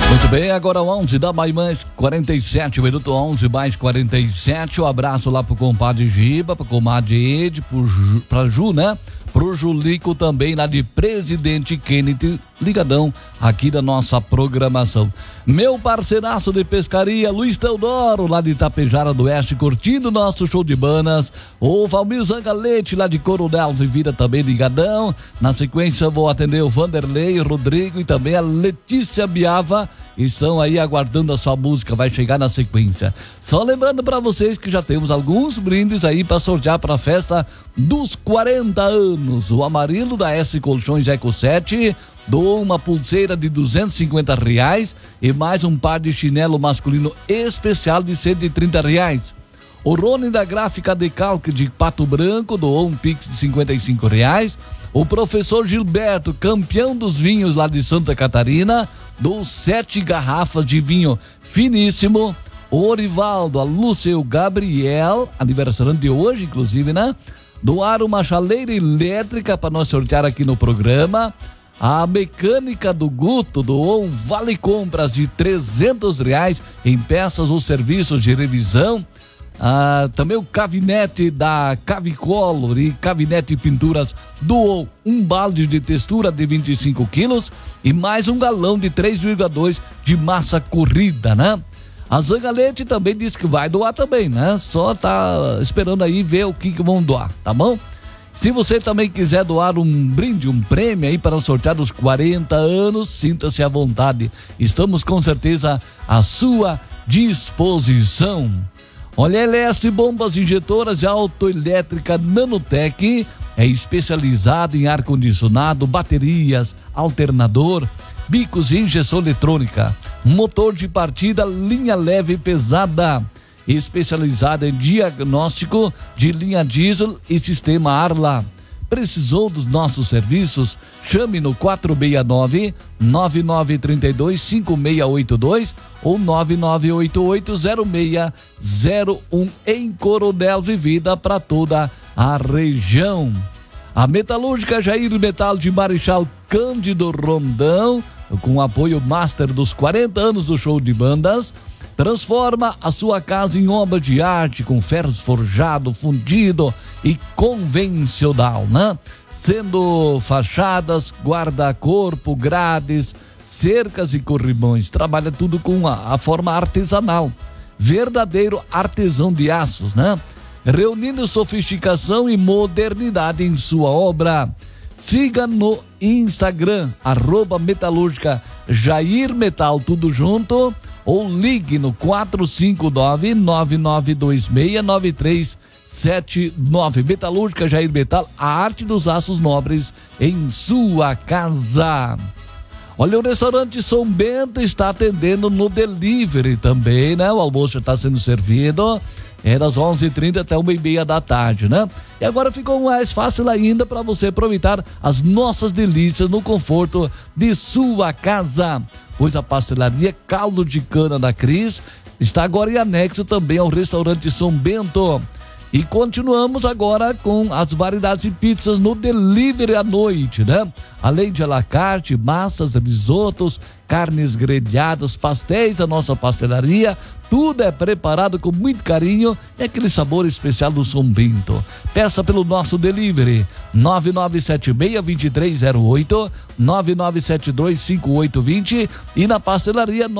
Muito bem, agora 11 da manhã, mais 47, minuto 11 mais 47. Um abraço lá pro compadre Giba, pro comadre Ed, pra Ju, né? Pro Julico também, lá de Presidente Kennedy, ligadão aqui da nossa programação. Meu parceiraço de pescaria, Luiz Teodoro, lá de Itapejara do Oeste, curtindo nosso show de banas. O Valmir Zangalete, lá de Coronel Vivida, também ligadão. Na sequência, vou atender o Vanderlei, Rodrigo e também a Letícia Biava. Estão aí aguardando a sua música, vai chegar na sequência. Só lembrando para vocês que já temos alguns brindes aí para sortear para a festa dos 40 anos. O Amarilo da S Colchões Eco 7 doou uma pulseira de R$250 e mais um par de chinelo masculino especial de R$130. O Rony da Gráfica Decalque de Pato Branco doou um pix de R$55. O professor Gilberto, campeão dos vinhos lá de Santa Catarina, doou 7 garrafas de vinho finíssimo. O Orivaldo, a Lúcia e o Gabriel, aniversariante de hoje, inclusive, né? Doaram uma chaleira elétrica para nós sortear aqui no programa. A Mecânica do Guto doou um vale compras de R$300 em peças ou serviços de revisão. Também o Cavinete da Cavicolor e Cavinete Pinturas doou um balde de textura de 25 quilos e mais um galão de 3,2 de massa corrida, né? A Zangalete também disse que vai doar também, né? Só tá esperando aí ver o que vão doar, tá bom? Se você também quiser doar um brinde, um prêmio aí para o sorteio dos 40 anos, sinta-se à vontade. Estamos com certeza à sua disposição. Olha, LS Bombas Injetoras de Autoelétrica Nanotec é especializada em ar-condicionado, baterias, alternador, bicos e injeção eletrônica. Motor de partida, linha leve e pesada. Especializada em diagnóstico de linha diesel e sistema Arla. Precisou dos nossos serviços? Chame no 469-9932-5682 ou 9988-0601 em Coronel Vivida para toda a região. A Metalúrgica Jair Metal de Marechal Cândido Rondão, com apoio master dos 40 anos do show de bandas, transforma a sua casa em obra de arte com ferros forjado, fundido e convencional, né? Sendo fachadas, guarda-corpo, grades, cercas e corrimões. Trabalha tudo com a forma artesanal. Verdadeiro artesão de aços, né? Reunindo sofisticação e modernidade em sua obra. Siga no Instagram, @metalúrgica Jair Metal, tudo junto, ou ligue no 459-9926-9379. Metalúrgica Jair Metal, a arte dos aços nobres em sua casa. Olha, o restaurante São Bento está atendendo no delivery também, né? O almoço já está sendo servido. É das 11h30 até 1h30 da tarde, né? E agora ficou mais fácil ainda para você aproveitar as nossas delícias no conforto de sua casa. Pois a pastelaria Caldo de Cana da Cris está agora em anexo também ao restaurante São Bento. E continuamos agora com as variedades de pizzas no delivery à noite, né? Além de à la carte, massas, risotos, carnes grelhadas, pastéis, a nossa pastelaria, tudo é preparado com muito carinho e aquele sabor especial do São Bento. Peça pelo nosso delivery 9976-2308, 9972-5820 e na pastelaria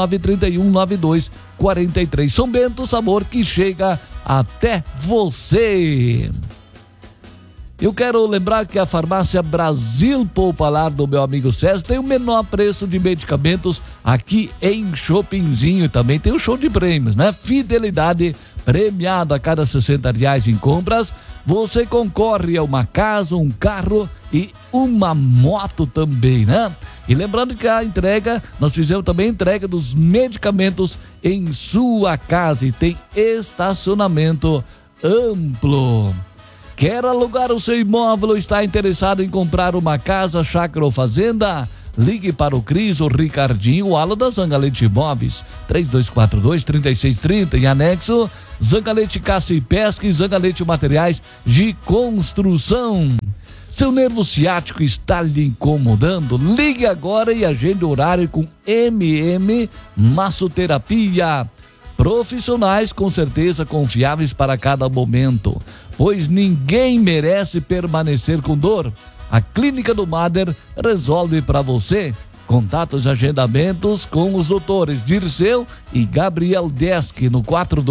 9931-9243. São Bento, sabor que chega até você. Eu quero lembrar que a farmácia Brasil Poupalar do meu amigo César tem o menor preço de medicamentos aqui em Chopinzinho e também tem o show de prêmios, né? Fidelidade premiado a cada R$60 em compras. Você concorre a uma casa, um carro e uma moto também, né? E lembrando que a entrega, nós fizemos também a entrega dos medicamentos em sua casa e tem estacionamento amplo. Quer alugar o seu imóvel ou está interessado em comprar uma casa, chácara ou fazenda? Ligue para o Cris, o Ricardinho, o Ala da Zangalete Imóveis, 3242-3630 em anexo, Zangalete Caça e Pesca e Zangalete Materiais de Construção. Seu nervo ciático está lhe incomodando? Ligue agora e agende horário com MM Massoterapia. Profissionais com certeza confiáveis para cada momento, pois ninguém merece permanecer com dor. A Clínica do Mader resolve para você. Contatos e agendamentos com os doutores Dirceu e Gabriel Desk no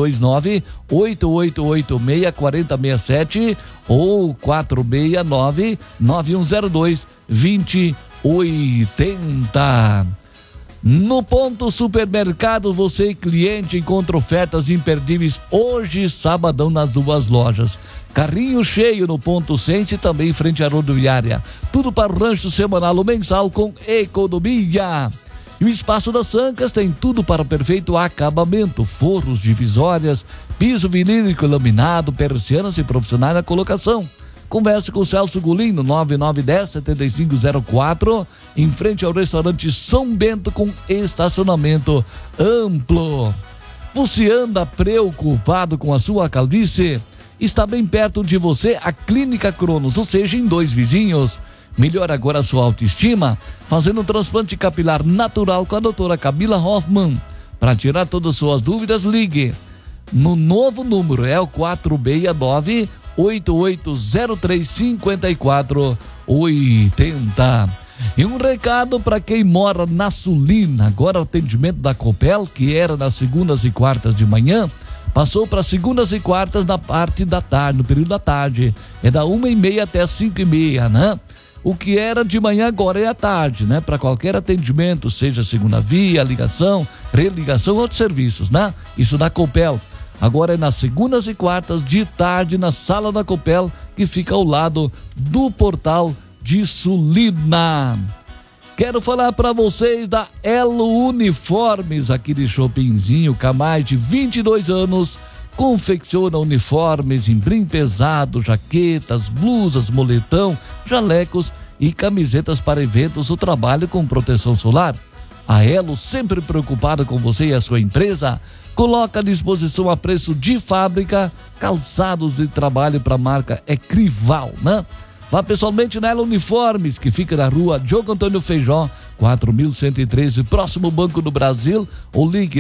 429-8886-4067 ou 469-9102-2080. No Ponto Supermercado, você e cliente encontra ofertas imperdíveis hoje, sabadão, nas duas lojas. Carrinho cheio no Ponto Sense e também em frente à rodoviária. Tudo para o rancho semanal ou mensal com economia. E o Espaço das Sancas tem tudo para o perfeito acabamento: forros, divisórias, piso vinílico laminado, persianas e profissionais na colocação. Converse com o Celso Gulim no 9910-7504, em frente ao restaurante São Bento, com estacionamento amplo. Você anda preocupado com a sua calvície? Está bem perto de você a Clínica Cronos, ou seja, em 2 vizinhos. Melhore agora a sua autoestima fazendo um transplante capilar natural com a doutora Camila Hoffman. Para tirar todas as suas dúvidas, ligue no novo número, é o 469-8803-5480. E um recado para quem mora na Sulina: agora o atendimento da Copel, que era nas segundas e quartas de manhã, passou para segundas e quartas na parte da tarde, no período da tarde. É da 1h30 até 5h30, né? O que era de manhã agora é à tarde, né? Para qualquer atendimento, seja segunda via, ligação, religação, outros serviços, né? Isso da Copel. Agora é nas segundas e quartas de tarde, na sala da Copel, que fica ao lado do portal de Sulina. Quero falar para vocês da Elo Uniformes, aqui de Chopinzinho, que há mais de 22 anos confecciona uniformes em brim pesado, jaquetas, blusas, moletão, jalecos e camisetas para eventos ou trabalho com proteção solar. A Elo, sempre preocupada com você e a sua empresa, coloca à disposição a preço de fábrica calçados de trabalho para a marca Ecrival, né? Vá pessoalmente na Elo Uniformes, que fica na rua Diogo Antônio Feijó, 4113, próximo Banco do Brasil, ou ligue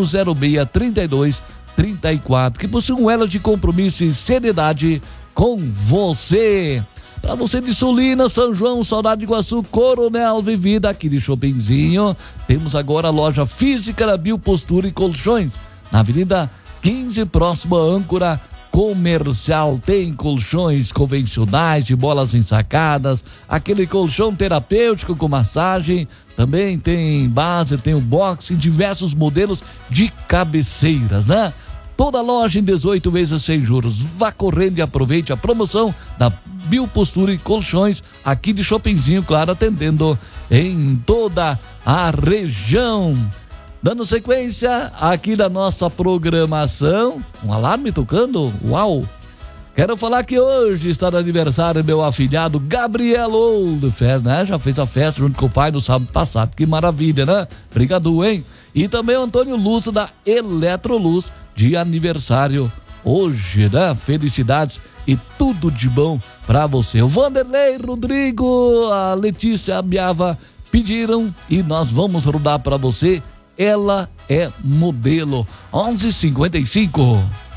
9106-3234, que possui um elo de compromisso e seriedade com você. Para você de Sulina, São João, Saudade de Iguaçu, Coronel Vivida, aqui de Chopinzinho, temos agora a loja física da Biopostura e Colchões, na Avenida 15, próximo à Âncora Comercial. Tem colchões convencionais de bolas ensacadas, aquele colchão terapêutico com massagem, também tem base, tem o box, em diversos modelos de cabeceiras, né? Toda loja em 18 vezes sem juros. Vá correndo e aproveite a promoção da Biopostura e Colchões, aqui de Chopinzinho, claro, atendendo em toda a região. Dando sequência aqui da nossa programação, um alarme tocando, uau! Quero falar que hoje está de aniversário meu afilhado Gabriel Oldfer, né? Já fez a festa junto com o pai no sábado passado, que maravilha, né? Obrigado, hein? E também o Antônio Lúcio da Eletroluz, de aniversário hoje, né? Felicidades e tudo de bom pra você. O Vanderlei, Rodrigo, a Letícia, a Biava pediram e nós vamos rodar pra você. Ela é modelo. 11:55.